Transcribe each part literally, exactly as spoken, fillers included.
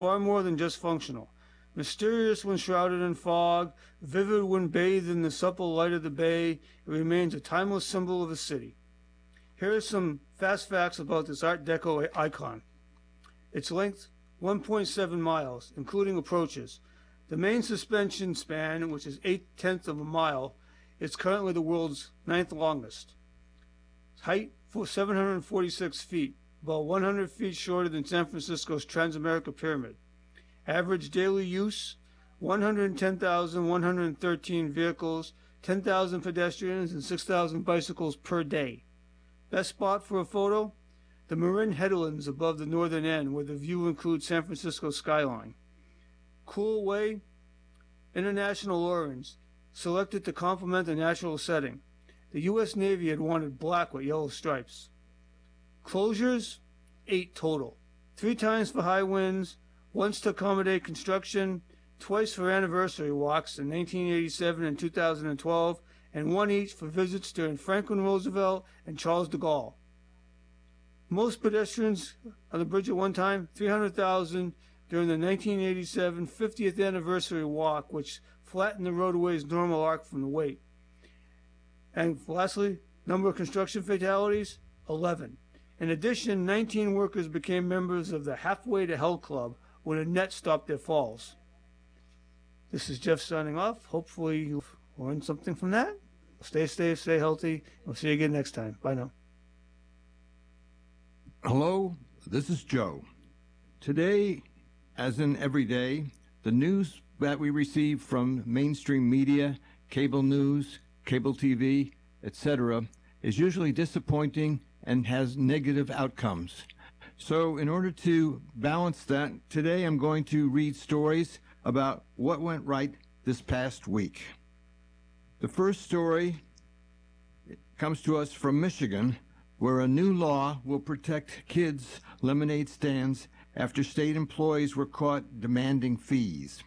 far more than just functional. Mysterious when shrouded in fog, vivid when bathed in the supple light of the bay, it remains a timeless symbol of the city. Here are some fast facts about this Art Deco icon. Its length, one point seven miles, including approaches. The main suspension span, which is eight tenths of a mile, is currently the world's ninth longest. Height, seven hundred forty-six feet, about one hundred feet shorter than San Francisco's Transamerica Pyramid. Average daily use, one hundred ten thousand one hundred thirteen vehicles, ten thousand pedestrians, and six thousand bicycles per day. Best spot for a photo? The Marin Headlands above the northern end, where the view includes San Francisco skyline. Cool way? International orange, selected to complement the natural setting. The U S Navy had wanted black with yellow stripes. Closures? Eight total. Three times for high winds, once to accommodate construction, twice for anniversary walks in nineteen eighty-seven and two thousand twelve, and one each for visits during Franklin Roosevelt and Charles de Gaulle. Most pedestrians on the bridge at one time, three hundred thousand during the nineteen eighty-seven fiftieth anniversary walk, which flattened the roadway's normal arc from the weight. And lastly, number of construction fatalities, eleven. In addition, nineteen workers became members of the Halfway to Hell Club when a net stopped their falls. This is Jeff signing off. Hopefully you've learned something from that. Stay safe, stay healthy. We'll see you again next time. Bye now. Hello, this is Joe. Today, as in every day, the news that we receive from mainstream media, cable news, cable T V, et cetera, is usually disappointing and has negative outcomes. So in order to balance that, today I'm going to read stories about what went right this past week. The first story comes to us from Michigan, where a new law will protect kids' lemonade stands after state employees were caught demanding fees.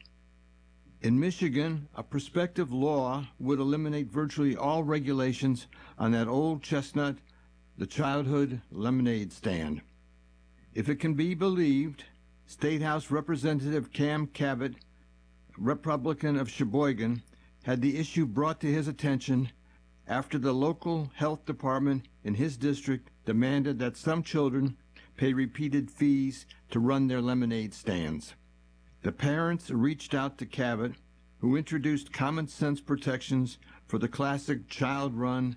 In Michigan, a prospective law would eliminate virtually all regulations on that old chestnut, the childhood lemonade stand. If it can be believed, State House Representative Cam Cabot, Republican of Sheboygan, had the issue brought to his attention after the local health department in his district demanded that some children pay repeated fees to run their lemonade stands. The parents reached out to Cabot, who introduced common sense protections for the classic child-run,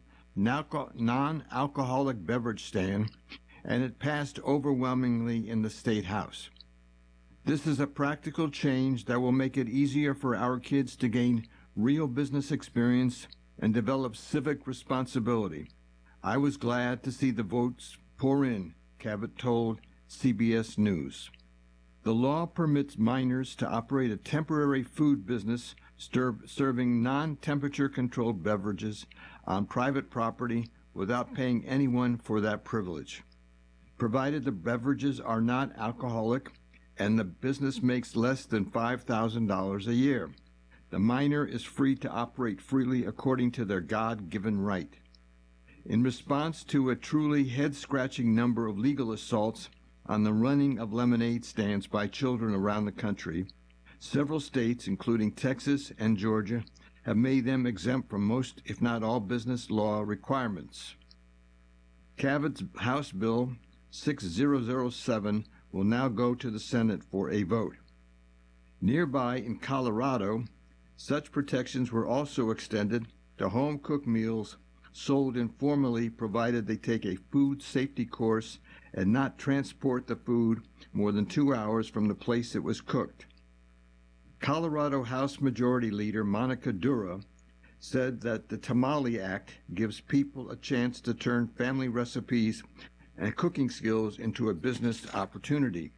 non-alcoholic beverage stand, and it passed overwhelmingly in the State House. This is a practical change that will make it easier for our kids to gain real business experience and develop civic responsibility. I was glad to see the votes pour in, Cabot told C B S News. The law permits minors to operate a temporary food business serving non-temperature controlled beverages on private property without paying anyone for that privilege, provided the beverages are not alcoholic and the business makes less than five thousand dollars a year. The minor is free to operate freely according to their God-given right. In response to a truly head-scratching number of legal assaults on the running of lemonade stands by children around the country, several states, including Texas and Georgia, have made them exempt from most, if not all, business law requirements. Cabot's House Bill six thousand seven will now go to the Senate for a vote. Nearby in Colorado, such protections were also extended to home-cooked meals sold informally, provided they take a food safety course and not transport the food more than two hours from the place it was cooked. Colorado House Majority Leader Monica Dura said that the Tamale Act gives people a chance to turn family recipes and cooking skills into a business opportunity.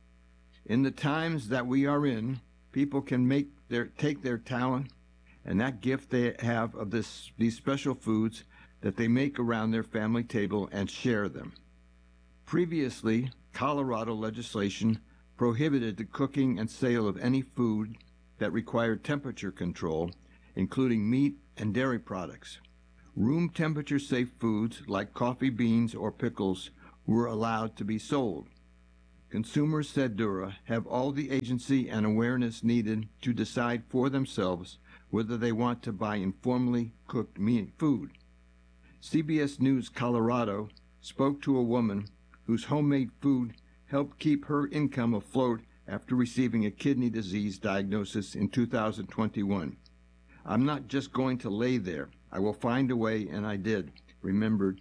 In the times that we are in, people can make their take their talent and that gift they have of this these special foods that they make around their family table and share them. Previously, Colorado legislation prohibited the cooking and sale of any food that required temperature control, including meat and dairy products. Room temperature safe foods like coffee beans or pickles were allowed to be sold. consumers, said Dura, have all the agency and awareness needed to decide for themselves whether they want to buy informally cooked meat food. C B S News Colorado spoke to a woman whose homemade food helped keep her income afloat after receiving a kidney disease diagnosis in two thousand twenty-one. I'm not just going to lay there. I will find a way, and I did, remembered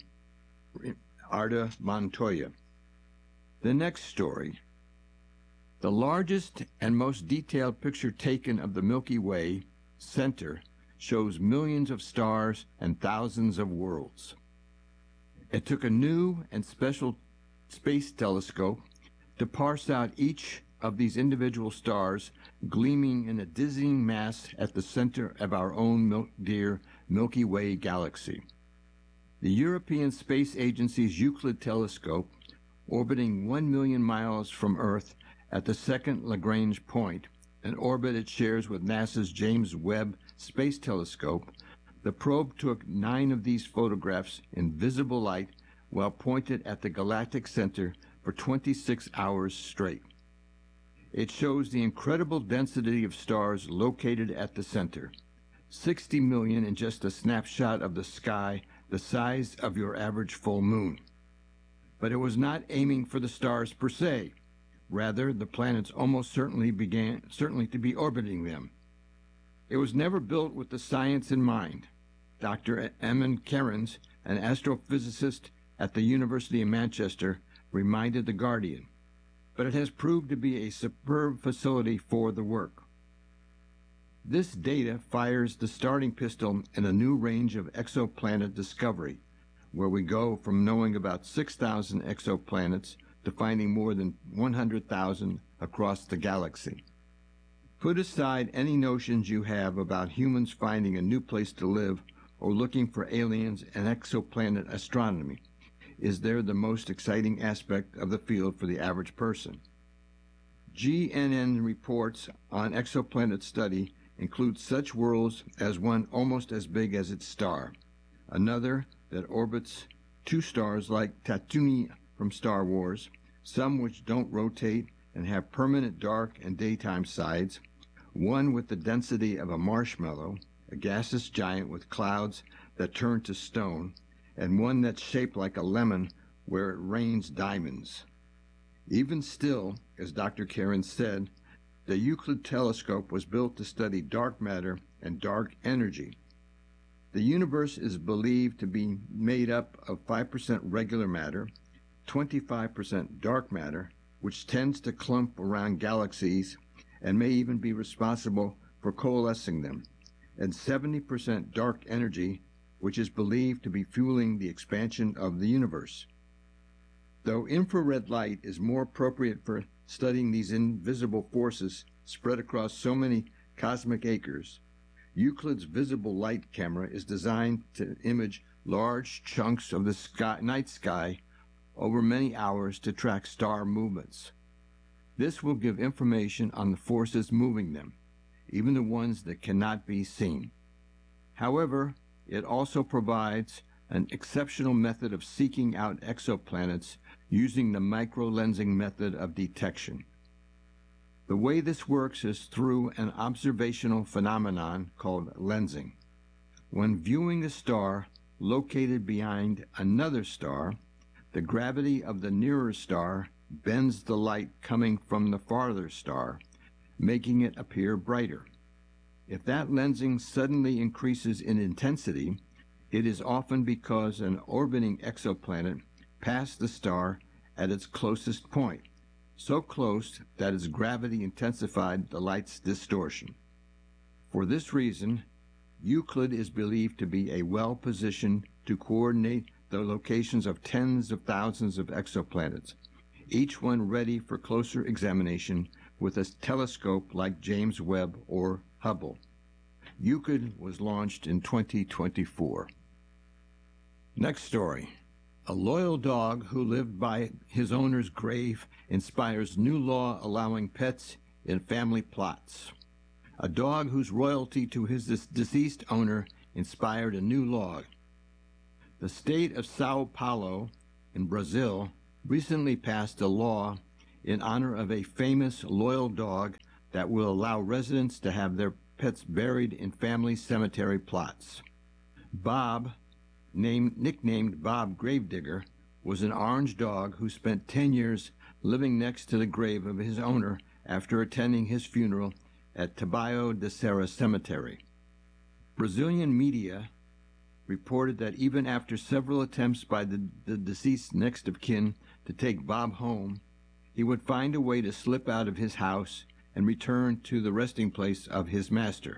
Arda Montoya. The next story. The largest and most detailed picture taken of the Milky Way center shows millions of stars and thousands of worlds. It took a new and special space telescope to parse out each of these individual stars gleaming in a dizzying mass at the center of our own mil- dear Milky Way galaxy. The European Space Agency's Euclid telescope, orbiting one million miles from Earth at the second Lagrange point, an orbit it shares with NASA's James Webb Space Telescope, the probe took nine of these photographs in visible light while pointed at the galactic center for twenty-six hours straight. It shows the incredible density of stars located at the center, sixty million in just a snapshot of the sky the size of your average full moon. But it was not aiming for the stars per se. Rather, the planets almost certainly began certainly to be orbiting them. It was never built with the science in mind. Doctor Eamon Cairns, an astrophysicist at the University of Manchester, reminded The Guardian, but it has proved to be a superb facility for the work. This data fires the starting pistol in a new range of exoplanet discovery, where we go from knowing about six thousand exoplanets to finding more than one hundred thousand across the galaxy. Put aside any notions you have about humans finding a new place to live or looking for aliens and exoplanet astronomy. Is there the most exciting aspect of the field for the average person? G N N reports on exoplanet study include such worlds as one almost as big as its star, another that orbits two stars like Tatooine from Star Wars, some which don't rotate and have permanent dark and daytime sides, one with the density of a marshmallow, a gaseous giant with clouds that turn to stone, and one that's shaped like a lemon where it rains diamonds. Even still, as Doctor Cairns said, the Euclid telescope was built to study dark matter and dark energy. The universe is believed to be made up of five percent regular matter, twenty-five percent dark matter, which tends to clump around galaxies and may even be responsible for coalescing them, and seventy percent dark energy, which is believed to be fueling the expansion of the universe. Though infrared light is more appropriate for studying these invisible forces spread across so many cosmic acres, Euclid's visible light camera is designed to image large chunks of the sky, night sky over many hours to track star movements. This will give information on the forces moving them, even the ones that cannot be seen. However, it also provides an exceptional method of seeking out exoplanets using the microlensing method of detection. The way this works is through an observational phenomenon called lensing. When viewing a star located behind another star, the gravity of the nearer star bends the light coming from the farther star, making it appear brighter. If that lensing suddenly increases in intensity, it is often because an orbiting exoplanet passed the star at its closest point, so close that its gravity intensified the light's distortion. For this reason, Euclid is believed to be a well-positioned to coordinate the locations of tens of thousands of exoplanets, each one ready for closer examination with a telescope like James Webb or Hubble. Euclid was launched in twenty twenty-four. Next story. A loyal dog who lived by his owner's grave inspires new law allowing pets in family plots. A dog whose loyalty to his deceased owner inspired a new law. The state of Sao Paulo in Brazil recently passed a law in honor of a famous loyal dog that will allow residents to have their pets buried in family cemetery plots. Bob, named, nicknamed Bob Gravedigger, was an orange dog who spent ten years living next to the grave of his owner after attending his funeral at Tabaio de Serra Cemetery. Brazilian media reported that even after several attempts by the, the deceased next of kin to take Bob home, he would find a way to slip out of his house and return to the resting place of his master.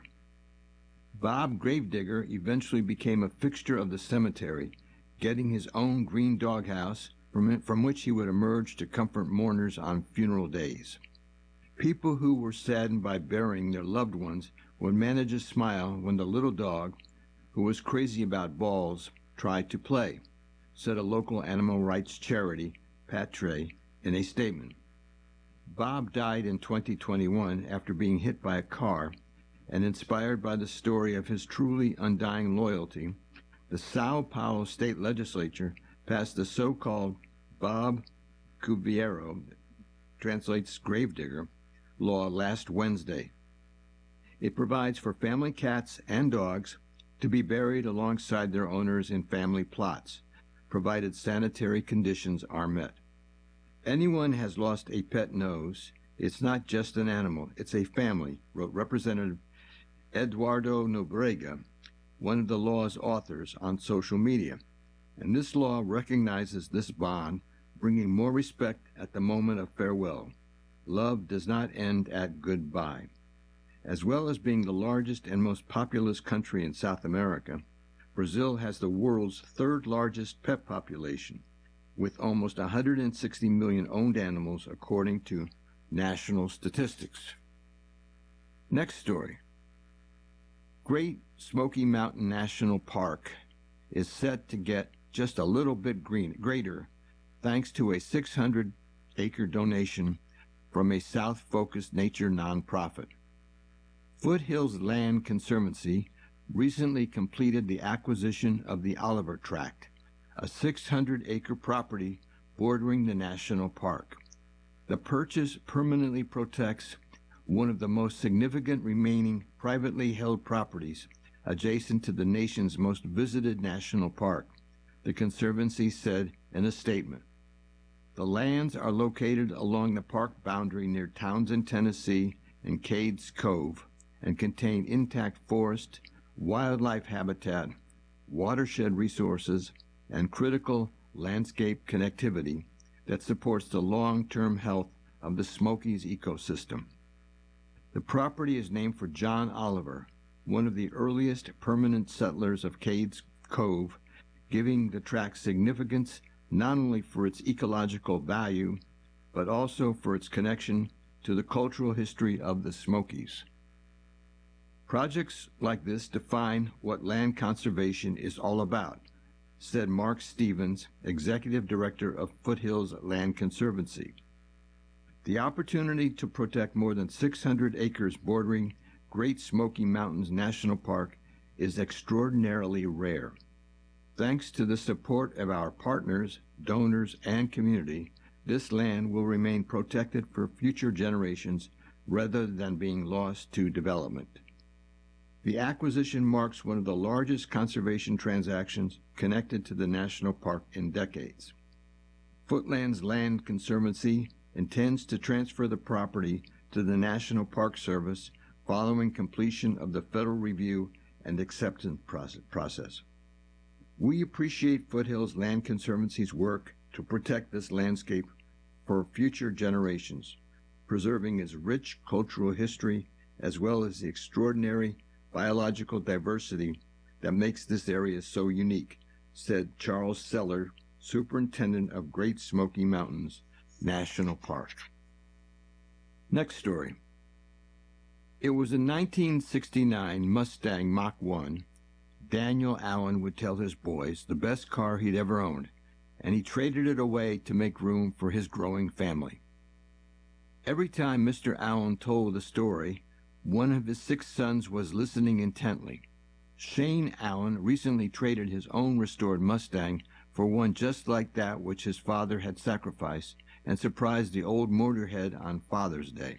Bob Gravedigger eventually became a fixture of the cemetery, getting his own green doghouse from, from which he would emerge to comfort mourners on funeral days. People who were saddened by burying their loved ones would manage a smile when the little dog, who was crazy about balls, tried to play, said a local animal rights charity, Patre, in a statement. Bob died in twenty twenty-one after being hit by a car, and inspired by the story of his truly undying loyalty, the Sao Paulo state legislature passed the so-called Bob Cuviero, translates gravedigger, law last Wednesday. It provides for family cats and dogs to be buried alongside their owners in family plots, provided sanitary conditions are met. Anyone has lost a pet knows it's not just an animal, it's a family, wrote Representative Eduardo Nobrega, one of the law's authors, on social media. And this law recognizes this bond, bringing more respect at the moment of farewell. Love does not end at goodbye. As well as being the largest and most populous country in South America, Brazil has the world's third largest pet population, with almost one hundred sixty million owned animals according to national statistics. Next story. Great Smoky Mountain National Park is set to get just a little bit green, greater thanks to a six hundred acre donation from a South-focused nature nonprofit. Foothills Land Conservancy recently completed the acquisition of the Oliver Tract, a six hundred acre property bordering the national park. The purchase permanently protects one of the most significant remaining privately held properties adjacent to the nation's most visited national park, the Conservancy said in a statement. The lands are located along the park boundary near Townsend, Tennessee, and Cades Cove, and contain intact forest, wildlife habitat, watershed resources, and critical landscape connectivity that supports the long-term health of the Smokies ecosystem. The property is named for John Oliver, one of the earliest permanent settlers of Cades Cove, giving the tract significance not only for its ecological value, but also for its connection to the cultural history of the Smokies. Projects like this define what land conservation is all about, said Mark Stevens, Executive Director of Foothills Land Conservancy. The opportunity to protect more than six hundred acres bordering Great Smoky Mountains National Park is extraordinarily rare. Thanks to the support of our partners, donors, and community, this land will remain protected for future generations rather than being lost to development. The acquisition marks one of the largest conservation transactions connected to the national park in decades. Footlands Land Conservancy intends to transfer the property to the National Park Service following completion of the federal review and acceptance process. We appreciate Foothills Land Conservancy's work to protect this landscape for future generations, preserving its rich cultural history as well as the extraordinary biological diversity that makes this area so unique, said Charles Seller, Superintendent of Great Smoky Mountains National Park. Next story. It was in nineteen sixty-nine Mustang Mach one. Daniel Allen would tell his boys the best car he'd ever owned, and he traded it away to make room for his growing family. Every time Mister Allen told the story, one of his six sons was listening intently. Shane Allen recently traded his own restored Mustang for one just like that which his father had sacrificed and surprised the old motorhead on Father's Day.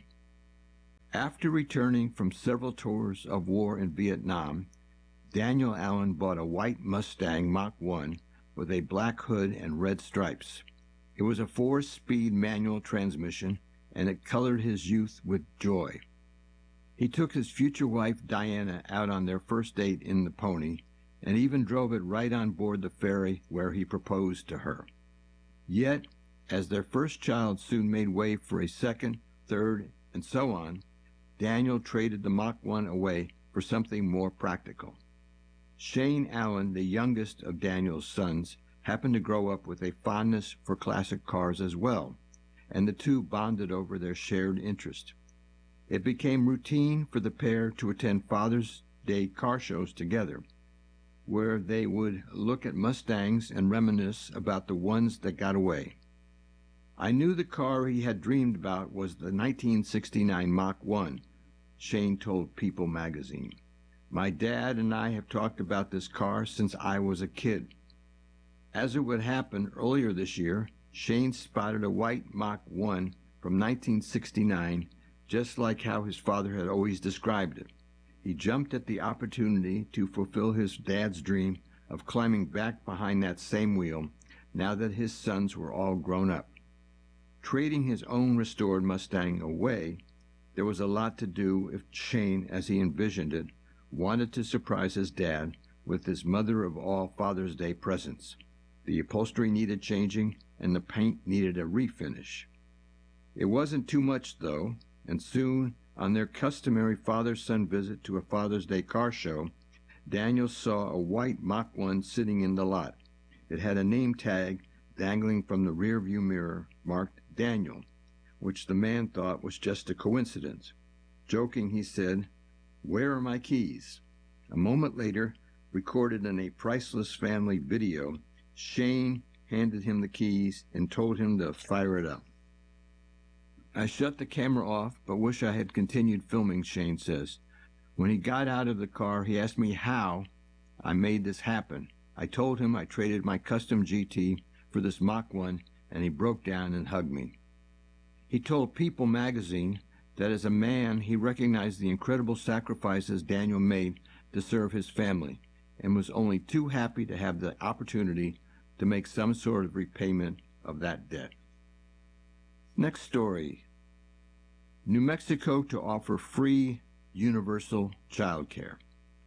After returning from several tours of war in Vietnam, Daniel Allen bought a white Mustang Mach one with a black hood and red stripes. It was a four-speed manual transmission, and it colored his youth with joy. He took his future wife Diana out on their first date in the pony, and even drove it right on board the ferry where he proposed to her. Yet, as their first child soon made way for a second, third, and so on, Daniel traded the Mach one away for something more practical. Shane Allen, the youngest of Daniel's sons, happened to grow up with a fondness for classic cars as well, and the two bonded over their shared interest. It became routine for the pair to attend Father's Day car shows together, where they would look at Mustangs and reminisce about the ones that got away. I knew the car he had dreamed about was the nineteen sixty-nine Mach one, Shane told People magazine. My dad and I have talked about this car since I was a kid. As it would happen, earlier this year, Shane spotted a white Mach one from nineteen sixty-nine, just like how his father had always described it. He jumped at the opportunity to fulfill his dad's dream of climbing back behind that same wheel now that his sons were all grown up. Trading his own restored Mustang away, there was a lot to do if Shane, as he envisioned it, wanted to surprise his dad with his mother-of-all Father's Day presents. The upholstery needed changing, and the paint needed a refinish. It wasn't too much, though, and soon, on their customary father-son visit to a Father's Day car show, Daniel saw a white Mach one sitting in the lot. It had a name tag dangling from the rearview mirror marked Daniel, which the man thought was just a coincidence. Joking, he said, "Where are my keys?" A moment later, recorded in a priceless family video, Shane handed him the keys and told him to fire it up. I shut the camera off, but wish I had continued filming, Shane says. When he got out of the car, he asked me how I made this happen. I told him I traded my custom G T for this Mach one, and he broke down and hugged me. He told People magazine that as a man, he recognized the incredible sacrifices Daniel made to serve his family, and was only too happy to have the opportunity to make some sort of repayment of that debt. Next story. New Mexico to offer free universal child care.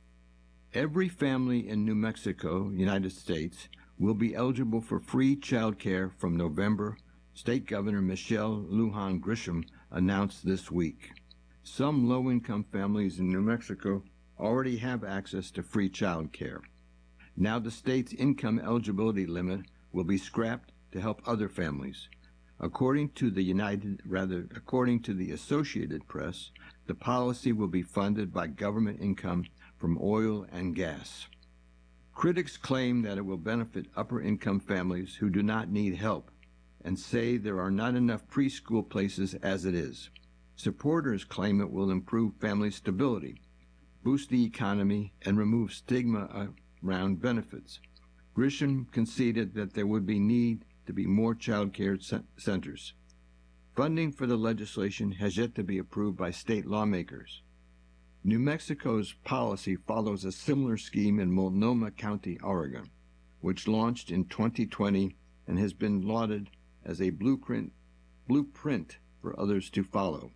Every family in New Mexico, United States, will be eligible for free child care from November, State Governor Michelle Lujan Grisham announced this week. Some low-income families in New Mexico already have access to free child care. Now the state's income eligibility limit will be scrapped to help other families. According to the United, rather, according to the Associated Press, the policy will be funded by government income from oil and gas. Critics claim that it will benefit upper-income families who do not need help, and say there are not enough preschool places as it is. Supporters claim it will improve family stability, boost the economy, and remove stigma around benefits. Grisham conceded that there would be need to be more child care centers. Funding for the legislation has yet to be approved by state lawmakers. New Mexico's policy follows a similar scheme in Multnomah County, Oregon, which launched in twenty twenty and has been lauded as a blueprint, blueprint for others to follow.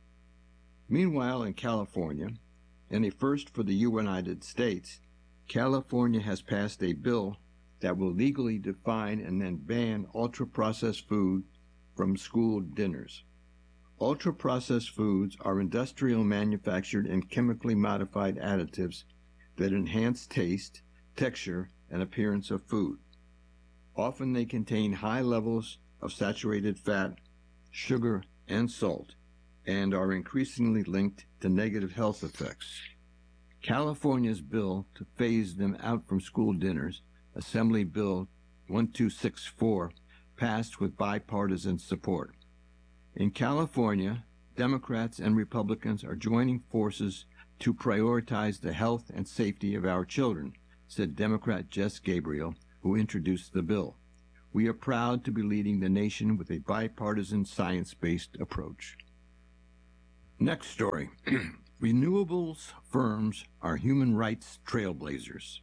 Meanwhile, in California, and a first for the United States, California has passed a bill that will legally define and then ban ultra-processed food from school dinners. Ultra-processed foods are industrial manufactured and chemically modified additives that enhance taste, texture, and appearance of food. Often they contain high levels of saturated fat, sugar, and salt, and are increasingly linked to negative health effects. California's bill to phase them out from school dinners, Assembly Bill one two six four, passed with bipartisan support. In California, Democrats and Republicans are joining forces to prioritize the health and safety of our children, said Democrat Jess Gabriel, who introduced the bill. We are proud to be leading the nation with a bipartisan science-based approach. Next story. Renewables firms are human rights trailblazers.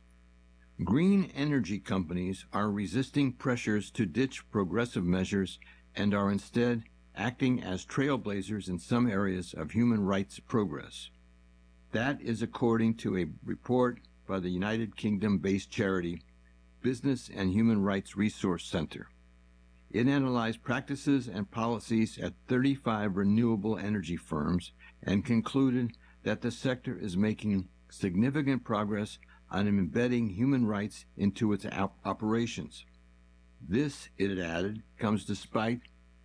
Green energy companies are resisting pressures to ditch progressive measures and are instead acting as trailblazers in some areas of human rights progress. That is according to a report by the United Kingdom-based charity Business and Human Rights Resource Center. It analyzed practices and policies at thirty-five renewable energy firms and concluded that the sector is making significant progress on embedding human rights into its op- operations. This, it added, comes despite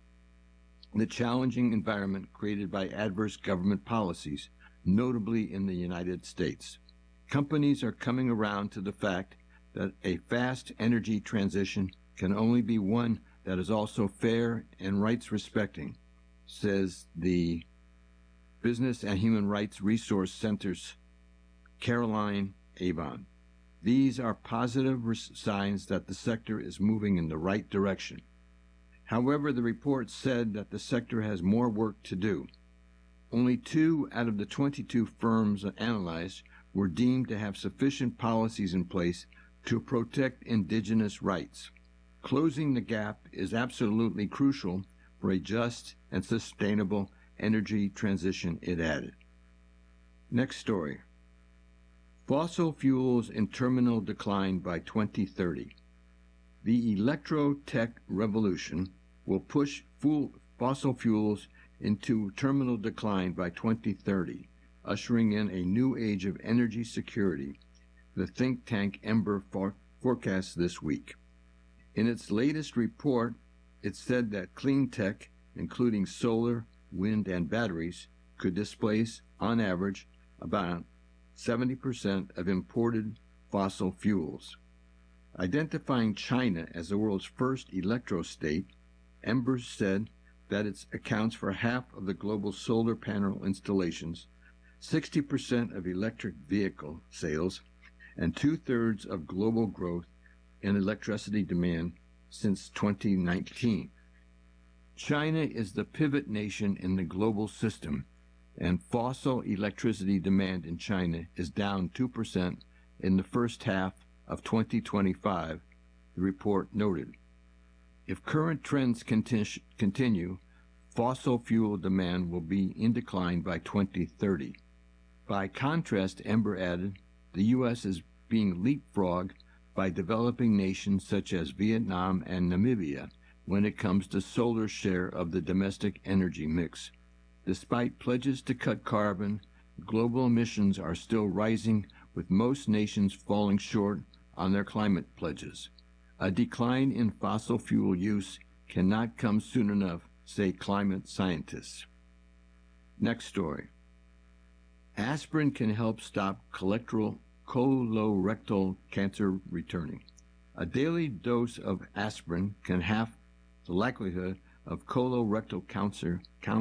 the challenging environment created by adverse government policies, notably in the United States. Companies are coming around to the fact that a fast energy transition can only be one that is also fair and rights-respecting, says the Business and Human Rights Resource Center's Caroline Avon. These are positive signs that the sector is moving in the right direction. However, the report said that the sector has more work to do. Only two out of the twenty-two firms analyzed were deemed to have sufficient policies in place to protect indigenous rights. Closing the gap is absolutely crucial for a just and sustainable energy transition, it added. Next story. Fossil fuels in terminal decline by twenty thirty. The electro-tech revolution will push full fossil fuels into terminal decline by twenty thirty, ushering in a new age of energy security, the think tank Ember for- forecasts this week. In its latest report, it said that clean tech, including solar, wind, and batteries, could displace, on average, about seventy percent of imported fossil fuels. Identifying China as the world's first electro-state, Ember said that it accounts for half of the global solar panel installations, sixty percent of electric vehicle sales, and two-thirds of global growth in electricity demand since twenty nineteen. China is the pivot nation in the global system, and fossil electricity demand in China is down two percent in the first half of twenty twenty-five, the report noted. If current trends conti- continue, fossil fuel demand will be in decline by twenty thirty. By contrast, Ember added, the U S is being leapfrogged by developing nations such as Vietnam and Namibia when it comes to solar's share of the domestic energy mix. Despite pledges to cut carbon, global emissions are still rising, with most nations falling short on their climate pledges. A decline in fossil fuel use cannot come soon enough, say climate scientists. Next story. Aspirin can help stop colorectal, colorectal cancer returning. A daily dose of aspirin can halve the likelihood of colorectal cancer,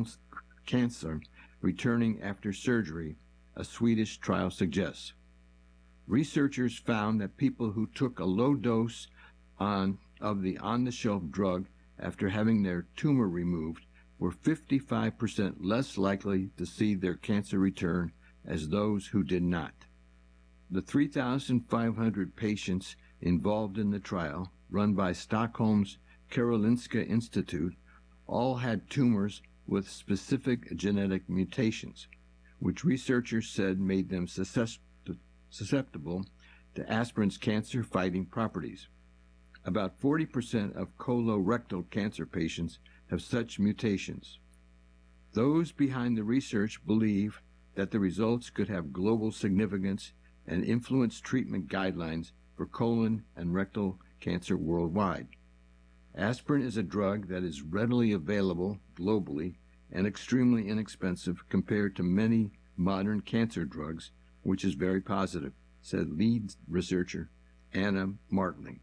cancer returning after surgery, a Swedish trial suggests. Researchers found that people who took a low dose on, of the on-the-shelf drug after having their tumor removed were fifty-five percent less likely to see their cancer return as those who did not. The three thousand five hundred patients involved in the trial, run by Stockholm's Karolinska Institute, all had tumors with specific genetic mutations, which researchers said made them susceptible to aspirin's cancer-fighting properties. About forty percent of colorectal cancer patients have such mutations. Those behind the research believe that the results could have global significance and influence treatment guidelines for colon and rectal cancer worldwide. Aspirin is a drug that is readily available globally and extremely inexpensive compared to many modern cancer drugs, which is very positive, said lead researcher Anna Martling.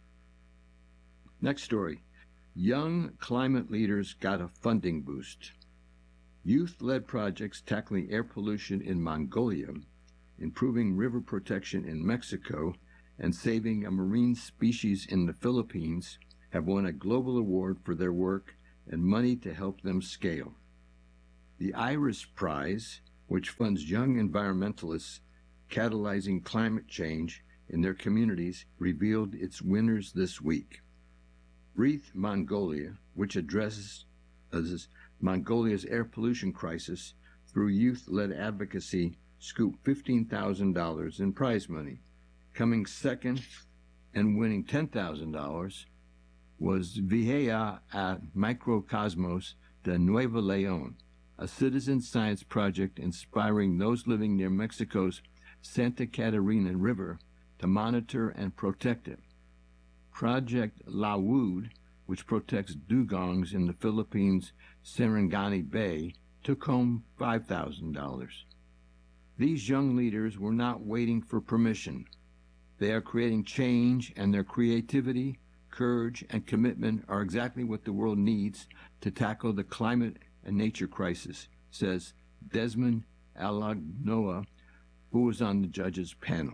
Next story. Young climate leaders got a funding boost. Youth-led projects tackling air pollution in Mongolia, improving river protection in Mexico, and saving a marine species in the Philippines have won a global award for their work and money to help them scale. The IRIS Prize, which funds young environmentalists catalyzing climate change in their communities, revealed its winners this week. Breathe Mongolia, which addresses Mongolia's air pollution crisis through youth-led advocacy, scooped fifteen thousand dollars in prize money. Coming second and winning ten thousand dollars was Viaja a Microcosmos de Nuevo León, a citizen science project inspiring those living near Mexico's Santa Catarina River to monitor and protect it. Project Lawud, which protects dugongs in the Philippines' Sarangani Bay, took home five thousand dollars. These young leaders were not waiting for permission. They are creating change, and their creativity, courage, and commitment are exactly what the world needs to tackle the climate and nature crisis, says Desmond Alagnoa, who was on the judges' panel.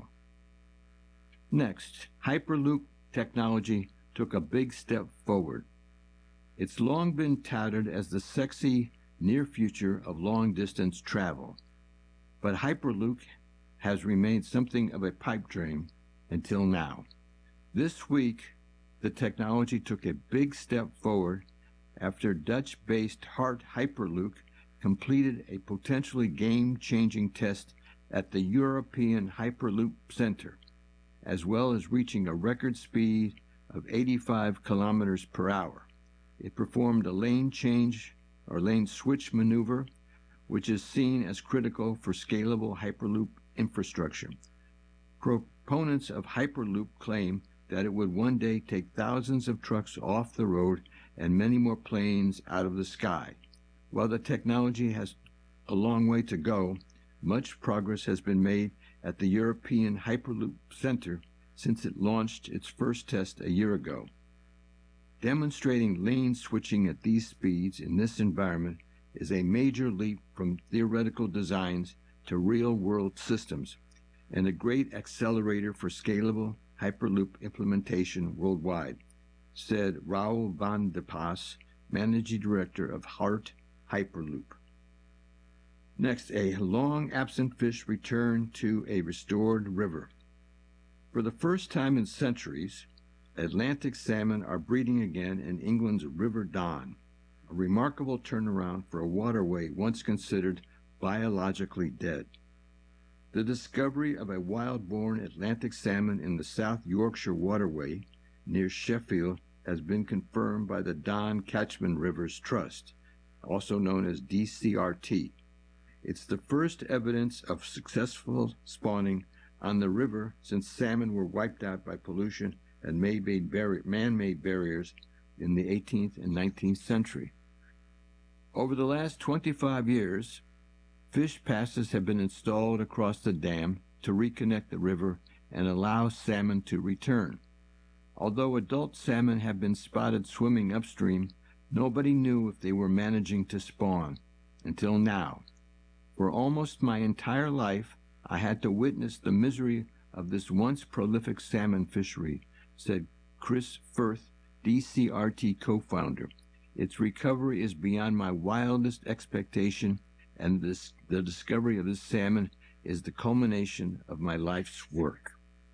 Next, Hyperloop technology took a big step forward. It's long been touted as the sexy near future of long-distance travel, but Hyperloop has remained something of a pipe dream until now. This week, the technology took a big step forward after Dutch-based Hart Hyperloop completed a potentially game-changing test at the European Hyperloop Center, as well as reaching a record speed of eighty-five kilometers per hour. It performed a lane change or lane switch maneuver, which is seen as critical for scalable Hyperloop infrastructure. Proponents of Hyperloop claim that it would one day take thousands of trucks off the road and many more planes out of the sky. While the technology has a long way to go, much progress has been made at the European Hyperloop Center since it launched its first test a year ago. Demonstrating lane switching at these speeds in this environment is a major leap from theoretical designs to real-world systems, and a great accelerator for scalable Hyperloop implementation worldwide, said Raul van de Pas, Managing Director of Hart Hyperloop. Next, a long-absent fish returned to a restored river. For the first time in centuries, Atlantic salmon are breeding again in England's River Don, a remarkable turnaround for a waterway once considered biologically dead. The discovery of a wild-born Atlantic salmon in the South Yorkshire waterway near Sheffield has been confirmed by the Don Catchment Rivers Trust, also known as D C R T. It's the first evidence of successful spawning on the river since salmon were wiped out by pollution and man-made barri- man-made barriers in the eighteenth and nineteenth century. Over the last twenty-five years, fish passes have been installed across the dam to reconnect the river and allow salmon to return. Although adult salmon have been spotted swimming upstream, nobody knew if they were managing to spawn, until now. For almost my entire life, I had to witness the misery of this once prolific salmon fishery, said Chris Firth, D C R T co-founder. Its recovery is beyond my wildest expectation, and this, the discovery of this salmon is the culmination of my life's work.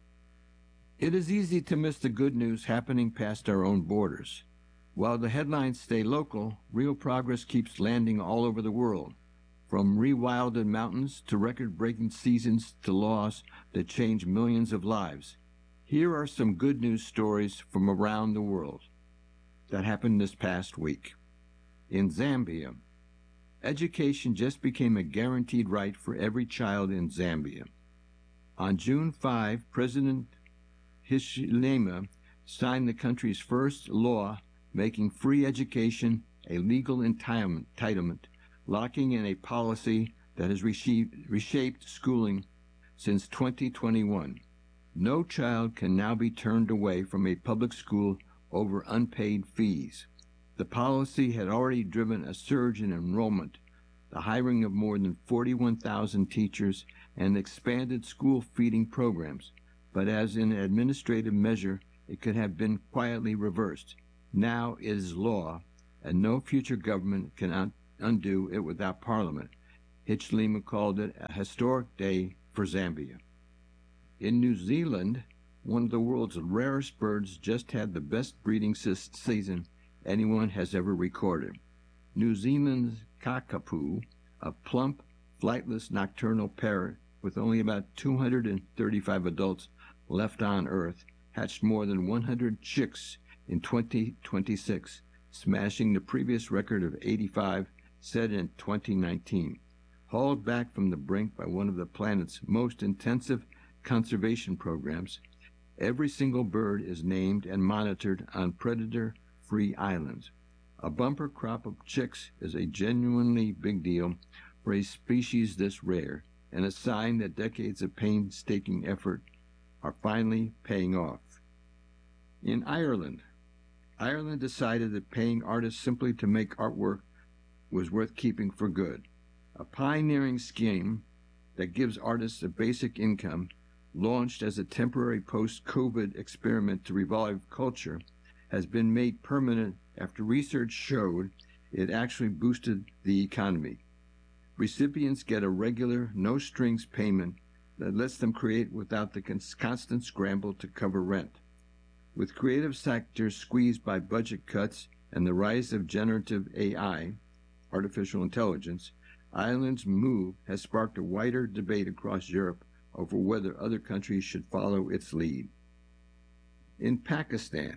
It is easy to miss the good news happening past our own borders. While the headlines stay local, real progress keeps landing all over the world, from rewilded mountains to record-breaking seasons to laws that change millions of lives. Here are some good news stories from around the world that happened this past week. In Zambia, education just became a guaranteed right for every child in Zambia. On June fifth, President Hichilema signed the country's first law making free education a legal entitlement, locking in a policy that has reshaped schooling since twenty twenty-one. No child can now be turned away from a public school over unpaid fees. The policy had already driven a surge in enrollment, the hiring of more than forty-one thousand teachers, and expanded school feeding programs, but as an administrative measure, it could have been quietly reversed. Now it is law, and no future government can un- undo it without Parliament. Hichilema called it a historic day for Zambia. In New Zealand, one of the world's rarest birds just had the best breeding season anyone has ever recorded. New Zealand's kakapo, a plump, flightless nocturnal parrot with only about two hundred thirty-five adults left on Earth, hatched more than one hundred chicks in twenty twenty-six, smashing the previous record of eighty-five set in twenty nineteen. Hauled back from the brink by one of the planet's most intensive conservation programs, every single bird is named and monitored on predator-free islands. A bumper crop of chicks is a genuinely big deal for a species this rare, and a sign that decades of painstaking effort are finally paying off. In Ireland, Ireland decided that paying artists simply to make artwork was worth keeping for good. A pioneering scheme that gives artists a basic income, launched as a temporary post-COVID experiment to revive culture, has been made permanent after research showed it actually boosted the economy. Recipients get a regular, no-strings payment that lets them create without the constant scramble to cover rent. With creative sectors squeezed by budget cuts and the rise of generative A I, artificial intelligence, Ireland's move has sparked a wider debate across Europe over whether other countries should follow its lead. In Pakistan,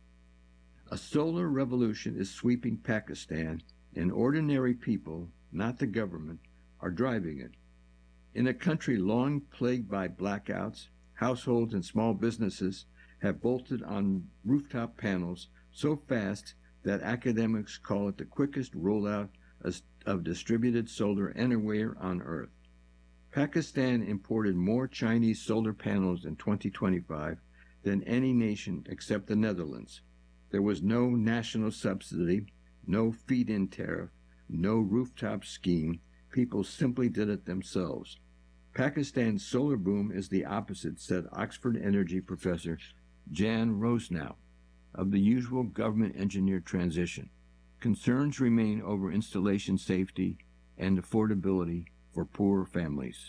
a solar revolution is sweeping Pakistan, and ordinary people, not the government, are driving it. In a country long plagued by blackouts, households and small businesses have bolted on rooftop panels so fast that academics call it the quickest rollout of distributed solar anywhere on Earth. Pakistan imported more Chinese solar panels in twenty twenty-five than any nation except the Netherlands. There was no national subsidy, no feed-in tariff, no rooftop scheme. People simply did it themselves. Pakistan's solar boom is the opposite, said Oxford Energy professor Jan Rosnow, of the usual government engineered transition. Concerns remain over installation safety and affordability for poor families.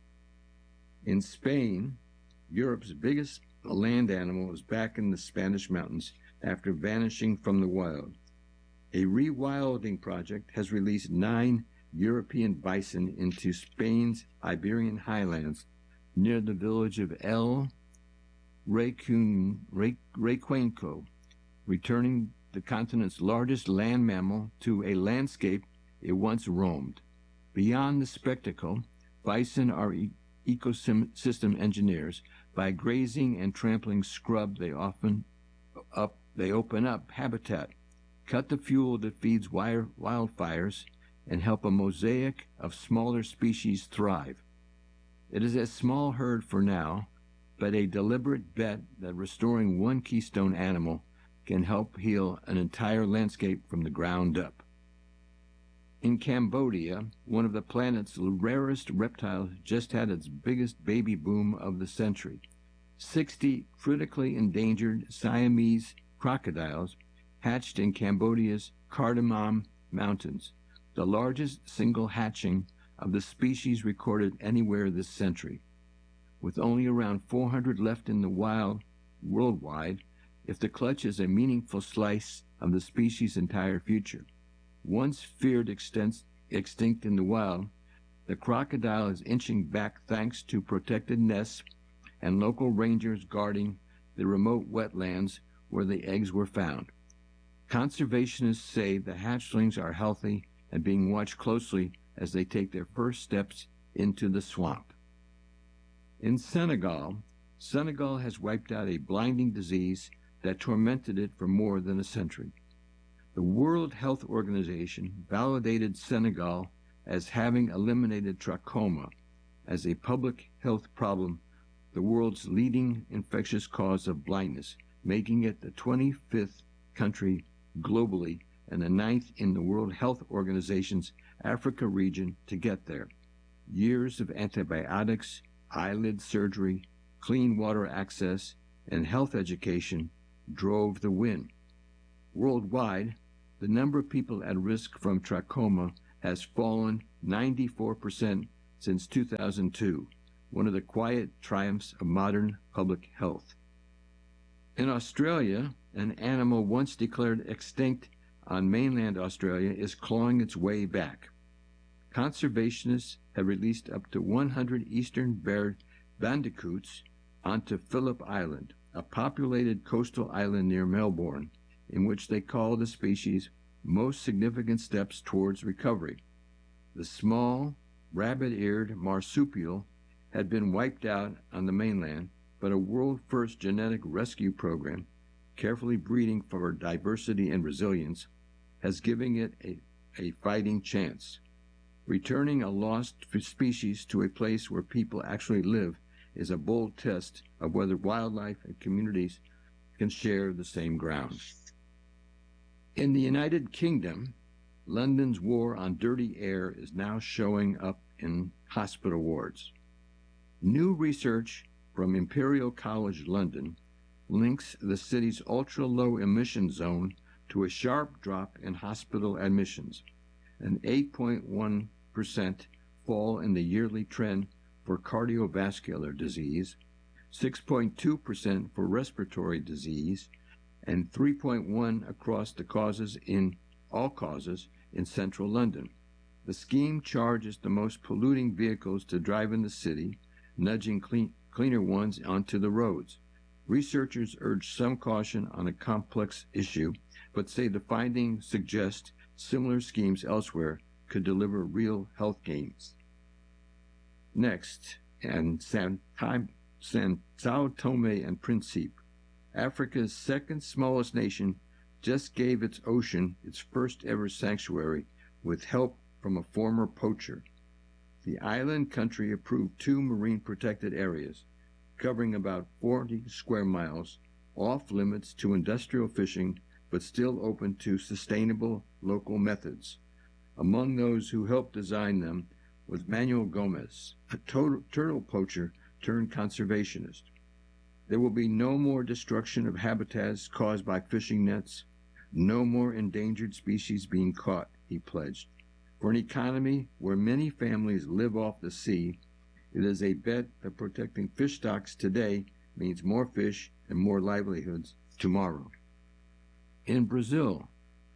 In Spain, Europe's biggest land animal is back in the Spanish mountains after vanishing from the wild. A rewilding project has released nine European bison into Spain's Iberian highlands near the village of El Recuenco, returning the continent's largest land mammal to a landscape it once roamed. Beyond the spectacle, bison are e- ecosystem engineers. By grazing and trampling scrub, they often up they open up habitat, cut the fuel that feeds wire, wildfires, and help a mosaic of smaller species thrive. It is a small herd for now, but a deliberate bet that restoring one keystone animal can help heal an entire landscape from the ground up. In Cambodia, one of the planet's rarest reptiles just had its biggest baby boom of the century. Sixty critically endangered Siamese crocodiles hatched in Cambodia's Cardamom Mountains, the largest single hatching of the species recorded anywhere this century. With only around four hundred left in the wild worldwide, if the clutch is a meaningful slice of the species' entire future. Once feared extinct, extinct in the wild, the crocodile is inching back thanks to protected nests and local rangers guarding the remote wetlands where the eggs were found. Conservationists say the hatchlings are healthy and being watched closely as they take their first steps into the swamp. In Senegal, Senegal has wiped out a blinding disease that tormented it for more than a century. The World Health Organization validated Senegal as having eliminated trachoma as a public health problem, the world's leading infectious cause of blindness, making it the twenty-fifth country globally and the ninth in the World Health Organization's Africa region to get there. Years of antibiotics, eyelid surgery, clean water access, and health education drove the win. Worldwide, the number of people at risk from trachoma has fallen ninety-four percent since two thousand two, one of the quiet triumphs of modern public health. In Australia, an animal once declared extinct on mainland Australia is clawing its way back. Conservationists have released up to one hundred eastern-barred bandicoots onto Phillip Island, a populated coastal island near Melbourne, in which they call the species most significant steps towards recovery. The small, rabbit-eared marsupial had been wiped out on the mainland, but a world-first genetic rescue program, carefully breeding for diversity and resilience, has given it a, a fighting chance. Returning a lost species to a place where people actually live is a bold test of whether wildlife and communities can share the same ground. In the United Kingdom, London's war on dirty air is now showing up in hospital wards. New research from Imperial College London links the city's ultra-low emission zone to a sharp drop in hospital admissions, an eight point one percent fall in the yearly trend for cardiovascular disease, six point two percent for respiratory disease, and three point one across the causes in all causes in central London. The scheme charges the most polluting vehicles to drive in the city, nudging clean, cleaner ones onto the roads. Researchers urge some caution on a complex issue, but say the findings suggest similar schemes elsewhere could deliver real health gains. Next, and San, San Sao Tome and Principe, Africa's second smallest nation, just gave its ocean its first ever sanctuary with help from a former poacher. The island country approved two marine protected areas, covering about forty square miles, off limits to industrial fishing, but still open to sustainable local methods. Among those who helped design them was Manuel Gomez, a total, turtle poacher turned conservationist. There will be no more destruction of habitats caused by fishing nets, no more endangered species being caught, he pledged. For an economy where many families live off the sea, it is a bet that protecting fish stocks today means more fish and more livelihoods tomorrow. In Brazil,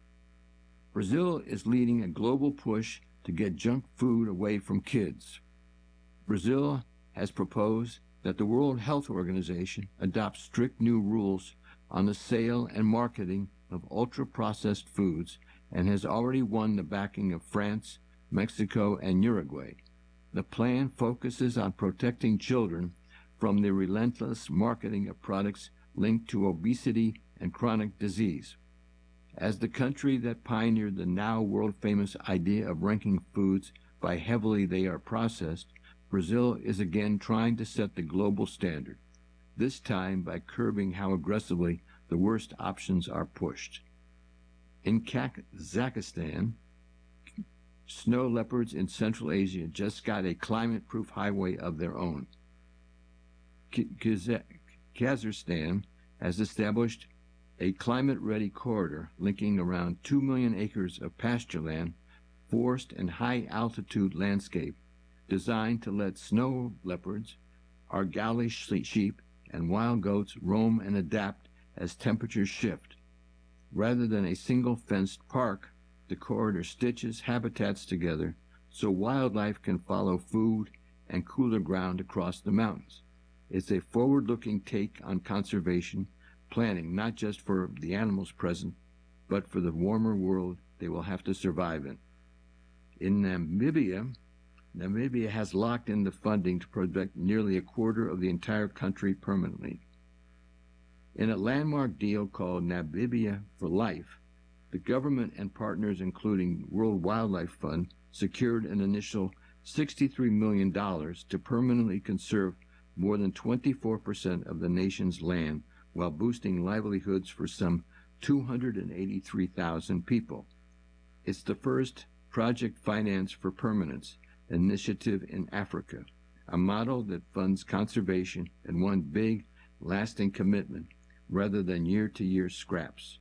Brazil is leading a global push to get junk food away from kids. Brazil has proposed that the World Health Organization adopt strict new rules on the sale and marketing of ultra-processed foods and has already won the backing of France, Mexico, and Uruguay. The plan focuses on protecting children from the relentless marketing of products linked to obesity and chronic disease. As the country that pioneered the now world-famous idea of ranking foods by how heavily they are processed, Brazil is again trying to set the global standard, this time by curbing how aggressively the worst options are pushed. In Kazakhstan, snow leopards in Central Asia just got a climate-proof highway of their own. Kazakhstan has established a climate-ready corridor linking around two million acres of pasture land, forest, and high-altitude landscape designed to let snow leopards, Argali sheep, and wild goats roam and adapt as temperatures shift. Rather than a single fenced park, the corridor stitches habitats together so wildlife can follow food and cooler ground across the mountains. It's a forward-looking take on conservation, planning not just for the animals present, but for the warmer world they will have to survive in. In Namibia, Namibia has locked in the funding to protect nearly a quarter of the entire country permanently. In a landmark deal called Namibia for Life, the government and partners, including World Wildlife Fund, secured an initial sixty-three million dollars to permanently conserve more than twenty-four percent of the nation's land while boosting livelihoods for some two hundred eighty-three thousand people. It's the first Project Finance for Permanence initiative in Africa, a model that funds conservation in one big, lasting commitment rather than year-to-year scraps.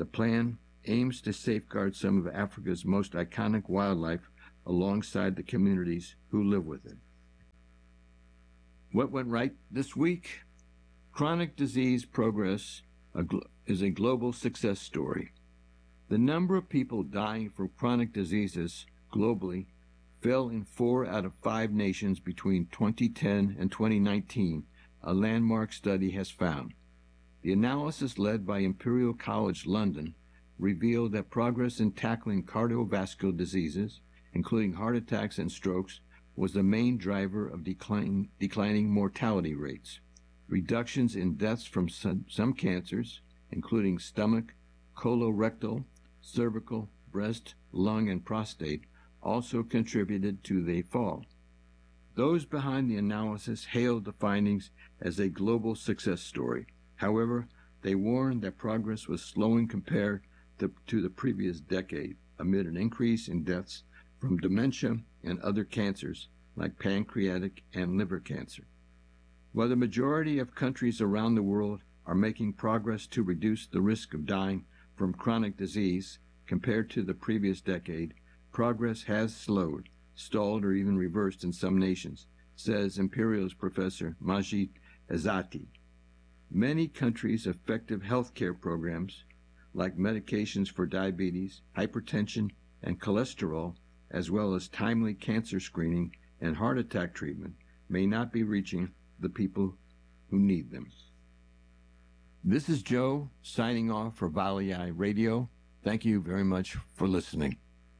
The plan aims to safeguard some of Africa's most iconic wildlife alongside the communities who live with it. What went right this week? Chronic disease progress is a global success story. The number of people dying from chronic diseases globally fell in four out of five nations between twenty ten and twenty nineteen, a landmark study has found. The analysis led by Imperial College London revealed that progress in tackling cardiovascular diseases, including heart attacks and strokes, was the main driver of declining, declining mortality rates. Reductions in deaths from some, some cancers, including stomach, colorectal, cervical, breast, lung, and prostate, also contributed to the fall. Those behind the analysis hailed the findings as a global success story. However, they warned that progress was slowing compared to, to the previous decade, amid an increase in deaths from dementia and other cancers like pancreatic and liver cancer. While the majority of countries around the world are making progress to reduce the risk of dying from chronic disease compared to the previous decade, progress has slowed, stalled, or even reversed in some nations, says Imperial's Professor Majid Ezzati. Many countries' effective health care programs, like medications for diabetes, hypertension, and cholesterol, as well as timely cancer screening and heart attack treatment, may not be reaching the people who need them. This is Joe signing off for Valii Radio. Thank you very much for listening.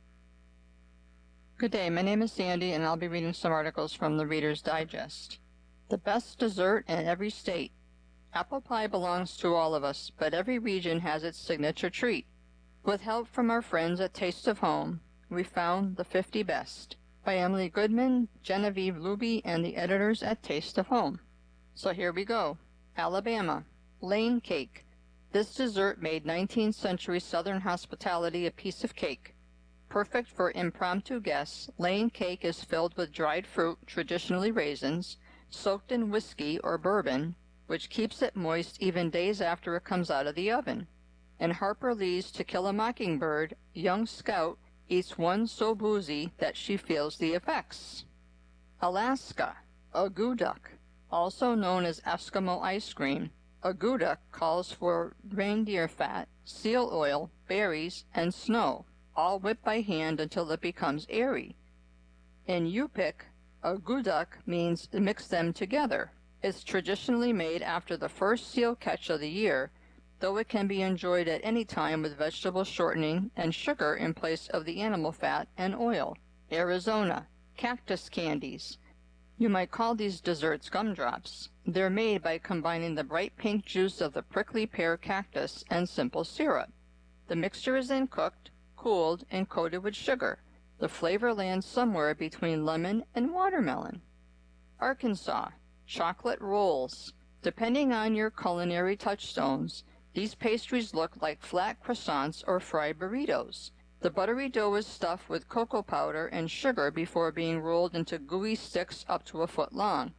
Good day, my name is Sandy, and I'll be reading some articles from the Reader's Digest. The best dessert in every state. Apple pie belongs to all of us, but every region has its signature treat. With help from our friends at Taste of Home, we found the fifty best, by Emily Goodman, Genevieve Luby, and the editors at Taste of Home. So here we go. Alabama. Lane cake. This dessert made nineteenth century Southern hospitality a piece of cake. Perfect for impromptu guests, Lane cake is filled with dried fruit, traditionally raisins, soaked in whiskey or bourbon, which keeps it moist even days after it comes out of the oven. In Harper Lee's To Kill a Mockingbird, young Scout eats one so boozy that she feels the effects. Alaska. Aguduk. Also known as Eskimo ice cream, aguduk calls for reindeer fat, seal oil, berries, and snow, all whipped by hand until it becomes airy. In Yupik, aguduk means mix them together. It's traditionally made after the first seal catch of the year, though it can be enjoyed at any time with vegetable shortening and sugar in place of the animal fat and oil. Arizona. Cactus candies. You might call these desserts gumdrops. They're made by combining the bright pink juice of the prickly pear cactus and simple syrup. The mixture is then cooked, cooled, and coated with sugar. The flavor lands somewhere between lemon and watermelon. Arkansas. Chocolate rolls. Depending on your culinary touchstones, these pastries look like flat croissants or fried burritos. The buttery dough is stuffed with cocoa powder and sugar before being rolled into gooey sticks up to a foot long.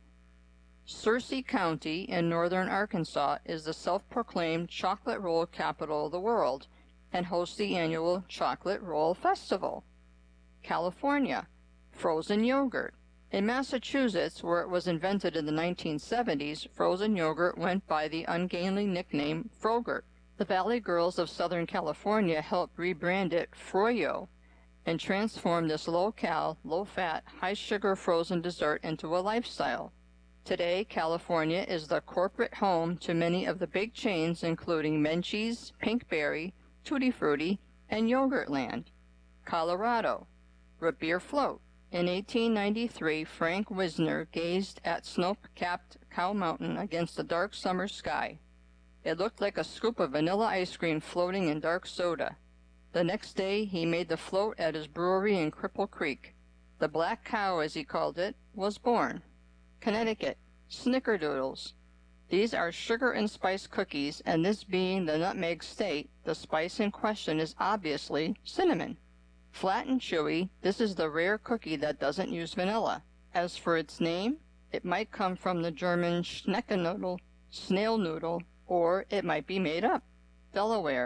Searcy County in northern Arkansas is the self-proclaimed chocolate roll capital of the world and hosts the annual Chocolate Roll Festival. California. Frozen yogurt. In Massachusetts, where it was invented in the nineteen seventies, frozen yogurt went by the ungainly nickname Frogurt. The Valley Girls of Southern California helped rebrand it Froyo and transform this low-cal, low-fat, high-sugar frozen dessert into a lifestyle. Today, California is the corporate home to many of the big chains including Menchie's, Pinkberry, Tutti Frutti, and Yogurtland. Colorado. Root beer float. In eighteen ninety-three, Frank Wisner gazed at snow-capped Cow Mountain against the dark summer sky. It looked like a scoop of vanilla ice cream floating in dark soda. The next day, he made the float at his brewery in Cripple Creek. The Black Cow, as he called it, was born. Connecticut. Snickerdoodles. These are sugar and spice cookies, and this being the nutmeg state, the spice in question is obviously cinnamon. Flat and chewy, this is the rare cookie that doesn't use vanilla. As for its name, it might come from the German Schneckennoodle, snail noodle, or it might be made up. Delaware.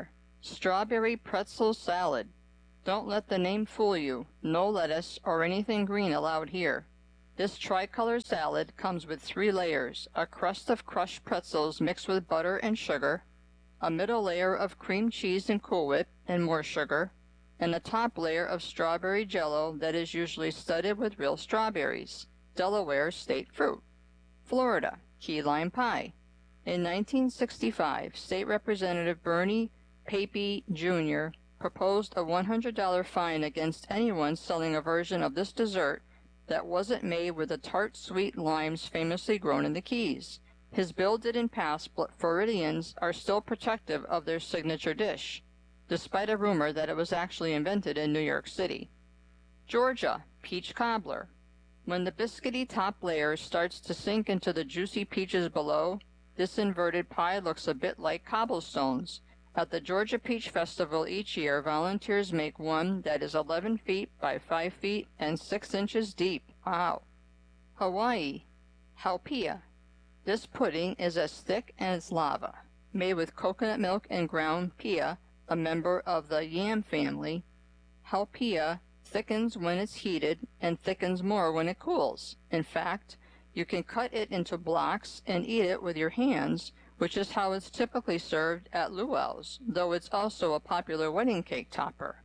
Strawberry pretzel salad. Don't let the name fool you. No lettuce or anything green allowed here. This tricolor salad comes with three layers, a crust of crushed pretzels mixed with butter and sugar, a middle layer of cream cheese and Cool Whip and more sugar, and a top layer of strawberry jello that is usually studded with real strawberries, Delaware state fruit. Florida, key lime pie. In nineteen sixty-five, State Representative Bernie Papey, Junior proposed a one hundred dollar fine against anyone selling a version of this dessert that wasn't made with the tart sweet limes famously grown in the Keys. His bill didn't pass, but Floridians are still protective of their signature dish, despite a rumor that it was actually invented in New York City. Georgia, peach cobbler. When the biscuity top layer starts to sink into the juicy peaches below, this inverted pie looks a bit like cobblestones. At the Georgia Peach Festival each year, volunteers make one that is eleven feet by five feet and six inches deep. Wow. Hawaii, haupia. This pudding is as thick as lava, made with coconut milk and ground pia, a member of the yam family. Haupia thickens when it's heated and thickens more when it cools. In fact, you can cut it into blocks and eat it with your hands, which is how it's typically served at luau's, though it's also a popular wedding cake topper.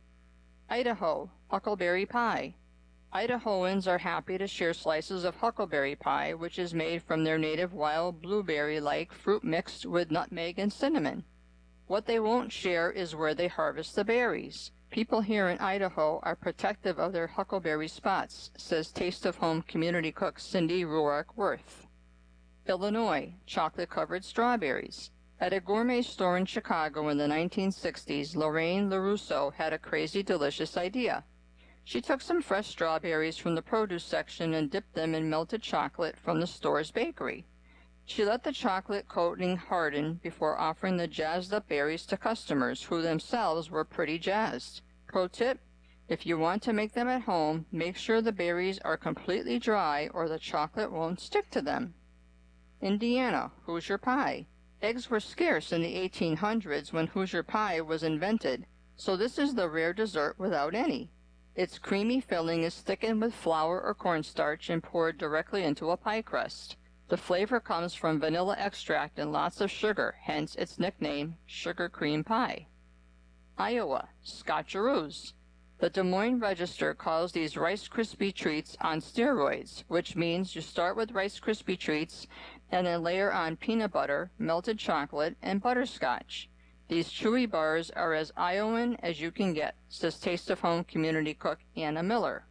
Idaho, huckleberry pie. Idahoans are happy to share slices of huckleberry pie, which is made from their native wild blueberry-like fruit mixed with nutmeg and cinnamon. What they won't share is where they harvest the berries. People here in Idaho are protective of their huckleberry spots, says Taste of Home community cook Cindy Ruark-Worth. Illinois, chocolate-covered strawberries. At a gourmet store in Chicago in the nineteen sixties, Lorraine LaRusso had a crazy delicious idea. She took some fresh strawberries from the produce section and dipped them in melted chocolate from the store's bakery. She let the chocolate coating harden before offering the jazzed-up berries to customers, who themselves were pretty jazzed. Pro tip: if you want to make them at home, make sure the berries are completely dry or the chocolate won't stick to them. Indiana, Hoosier pie. Eggs were scarce in the eighteen hundreds when Hoosier pie was invented, so this is the rare dessert without any. Its creamy filling is thickened with flour or cornstarch and poured directly into a pie crust. The flavor comes from vanilla extract and lots of sugar, hence its nickname, sugar cream pie. Iowa, Scotcheroos. The Des Moines Register calls these Rice Krispie treats on steroids, which means you start with Rice Krispie treats and then layer on peanut butter, melted chocolate, and butterscotch. These chewy bars are as Iowan as you can get, says Taste of Home community cook Anna Miller.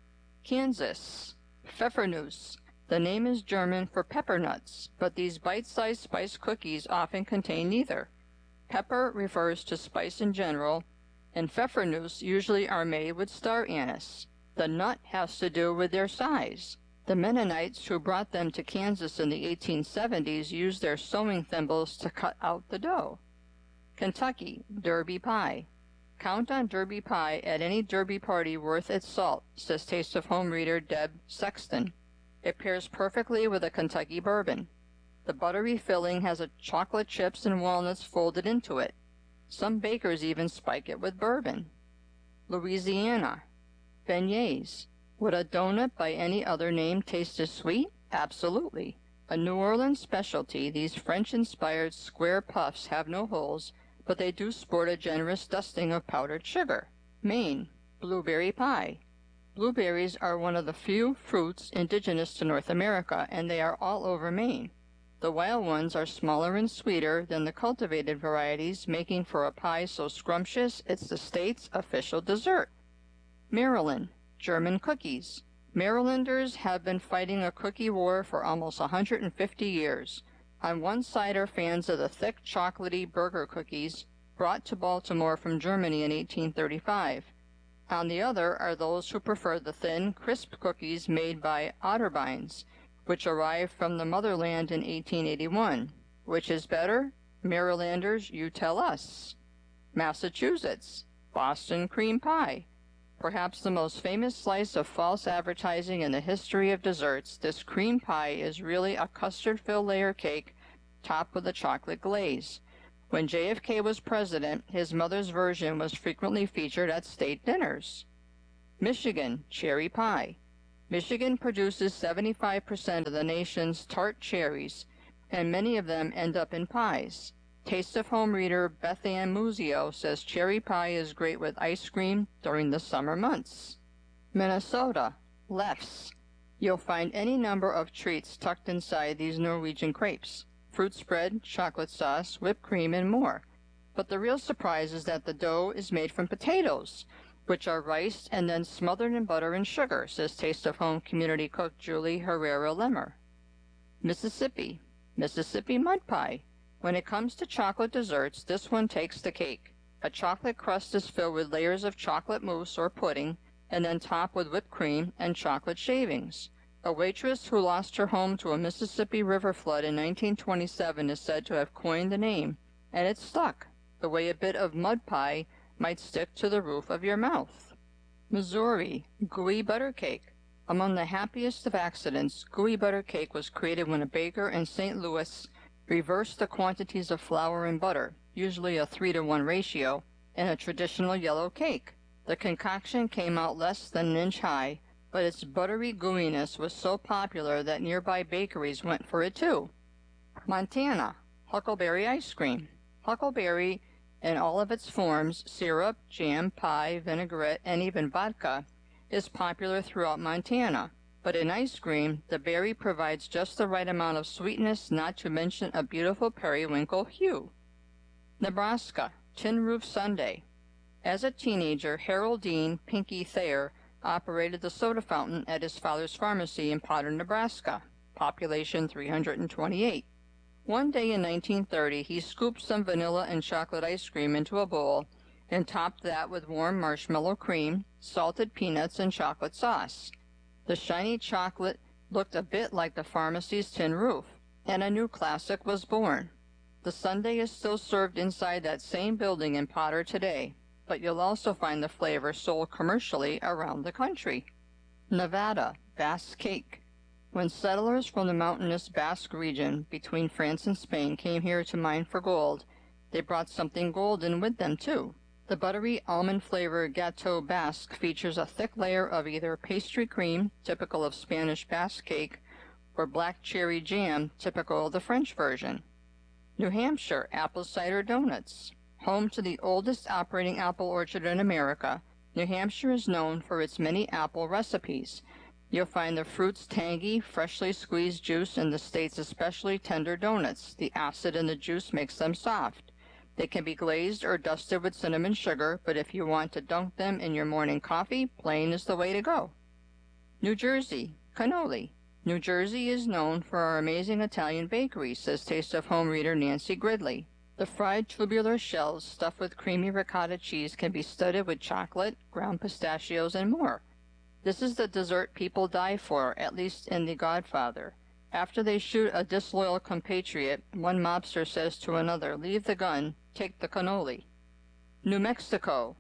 Kansas, Pfeffernuss. The name is German for pepper nuts, but these bite-sized spice cookies often contain neither. Pepper refers to spice in general, and Pfeffernuss usually are made with star anise. The nut has to do with their size. The Mennonites who brought them to Kansas in the eighteen seventies used their sewing thimbles to cut out the dough. Kentucky, Derby pie. Count on Derby pie at any Derby party worth its salt, says Taste of Home reader Deb Sexton. It pairs perfectly with a Kentucky bourbon. The buttery filling has a chocolate chips and walnuts folded into it. Some bakers even spike it with bourbon. Louisiana, beignets. Would a donut by any other name taste as sweet? Absolutely. A New Orleans specialty, these French-inspired square puffs have no holes, but they do sport a generous dusting of powdered sugar. Maine, blueberry pie. Blueberries are one of the few fruits indigenous to North America, and they are all over Maine. The wild ones are smaller and sweeter than the cultivated varieties, making for a pie so scrumptious it's the state's official dessert. Maryland, German cookies. Marylanders have been fighting a cookie war for almost one hundred fifty years. On one side are fans of the thick, chocolatey burger cookies brought to Baltimore from Germany in eighteen thirty-five. On the other are those who prefer the thin, crisp cookies made by Otterbeins, which arrived from the motherland in eighteen eighty-one. Which is better? Marylanders, you tell us. Massachusetts, Boston cream pie. Perhaps the most famous slice of false advertising in the history of desserts, this cream pie is really a custard-filled layer cake topped with a chocolate glaze. When J F K was president, his mother's version was frequently featured at state dinners. Michigan, cherry pie. Michigan produces seventy-five percent of the nation's tart cherries, and many of them end up in pies. Taste of Home reader Beth Ann Muzio says cherry pie is great with ice cream during the summer months. Minnesota, Lefse. You'll find any number of treats tucked inside these Norwegian crepes. Fruit spread, chocolate sauce, whipped cream, and more. But the real surprise is that the dough is made from potatoes, which are riced and then smothered in butter and sugar, says Taste of Home community cook Julie Herrera Lemmer. Mississippi, Mississippi mud pie. When it comes to chocolate desserts, this one takes the cake. A chocolate crust is filled with layers of chocolate mousse or pudding, and then topped with whipped cream and chocolate shavings. A waitress who lost her home to a Mississippi River flood in nineteen twenty-seven is said to have coined the name, and it stuck, the way a bit of mud pie might stick to the roof of your mouth. Missouri, gooey butter cake. Among the happiest of accidents, gooey butter cake was created when a baker in Saint Louis reversed the quantities of flour and butter, usually a three to one ratio, in a traditional yellow cake. The concoction came out less than an inch high, but its buttery gooiness was so popular that nearby bakeries went for it too. Montana, huckleberry ice cream. Huckleberry in all of its forms, syrup, jam, pie, vinaigrette, and even vodka, is popular throughout Montana. But in ice cream, the berry provides just the right amount of sweetness, not to mention a beautiful periwinkle hue. Nebraska, tin roof sundae. As a teenager, Harold Dean Pinky Thayer operated the soda fountain at his father's pharmacy in Potter, Nebraska, population three hundred twenty-eight. One day in nineteen thirty, he scooped some vanilla and chocolate ice cream into a bowl and topped that with warm marshmallow cream, salted peanuts, and chocolate sauce. The shiny chocolate looked a bit like the pharmacy's tin roof, and a new classic was born. The sundae is still served inside that same building in Potter today, but you'll also find the flavor sold commercially around the country. Nevada, Basque cake. When settlers from the mountainous Basque region between France and Spain came here to mine for gold, they brought something golden with them too. The buttery almond-flavored Gâteau Basque features a thick layer of either pastry cream, typical of Spanish Basque cake, or black cherry jam, typical of the French version. New Hampshire, apple cider donuts. Home to the oldest operating apple orchard in America, New Hampshire is known for its many apple recipes. You'll find the fruit's tangy, freshly squeezed juice in the state's especially tender donuts. The acid in the juice makes them soft. They can be glazed or dusted with cinnamon sugar, but if you want to dunk them in your morning coffee, plain is the way to go. New Jersey, cannoli. New Jersey is known for our amazing Italian bakery, says Taste of Home reader Nancy Gridley. The fried tubular shells stuffed with creamy ricotta cheese can be studded with chocolate, ground pistachios, and more. This is the dessert people die for, at least in The Godfather. After they shoot a disloyal compatriot, one mobster says to another, "Leave the gun, take the cannoli." New Mexico,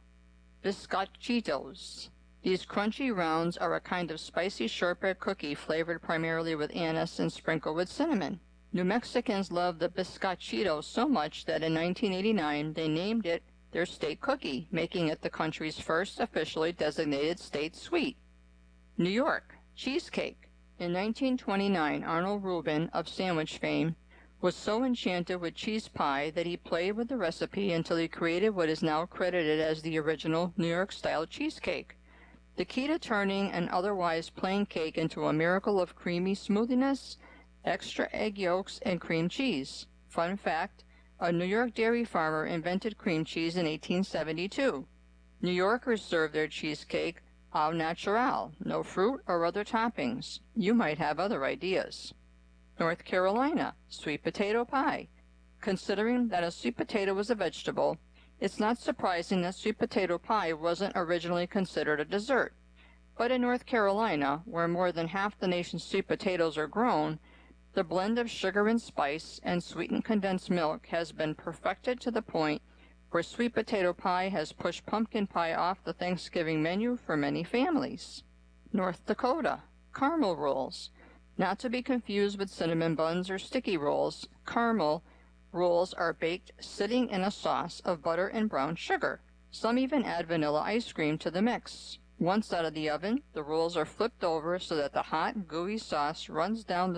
bizcochitos. These crunchy rounds are a kind of spicy shortbread cookie flavored primarily with anise and sprinkled with cinnamon. New Mexicans love the bizcochito so much that in nineteen eighty-nine they named it their state cookie, making it the country's first officially designated state sweet. New York, cheesecake. In nineteen twenty-nine, Arnold Rubin, of sandwich fame, was so enchanted with cheese pie that he played with the recipe until he created what is now credited as the original New York-style cheesecake. The key to turning an otherwise plain cake into a miracle of creamy smoothiness, extra egg yolks, and cream cheese. Fun fact, a New York dairy farmer invented cream cheese in eighteen seventy-two. New Yorkers serve their cheesecake au naturel, no fruit or other toppings. You might have other ideas. North Carolina, sweet potato pie. Considering that a sweet potato was a vegetable, it's not surprising that sweet potato pie wasn't originally considered a dessert. But in North Carolina, where more than half the nation's sweet potatoes are grown, the blend of sugar and spice and sweetened condensed milk has been perfected to the point where sweet potato pie has pushed pumpkin pie off the Thanksgiving menu for many families. North Dakota, caramel rolls. Not to be confused with cinnamon buns or sticky rolls, caramel Rolls are baked sitting in a sauce of butter and brown sugar. Some even add vanilla ice cream to the mix. Once out of the oven, the rolls are flipped over so that the hot, gooey sauce runs down the